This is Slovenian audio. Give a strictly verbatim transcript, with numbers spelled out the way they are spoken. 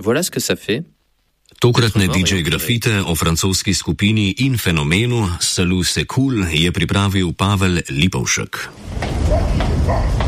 Voilà ce que ça fait. Tokratne D J grafite o francoski skupini in fenomenu Salut c'est cool je pripravil Pavel Lipovšek.